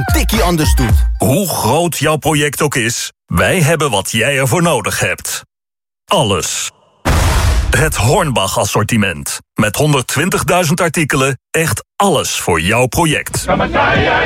tikkie anders doet. Hoe groot jouw project ook is, wij hebben wat jij ervoor nodig hebt. Alles. Het Hornbach assortiment. Met 120.000 artikelen, echt alles voor jouw project.